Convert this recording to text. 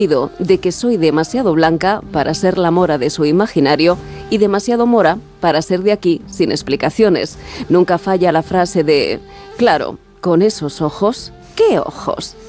de que soy demasiado blanca para ser la Mora de su imaginario y demasiado mora para ser de aquí sin explicaciones. Nunca falla la frase de: claro, con esos ojos, ¿qué ojos?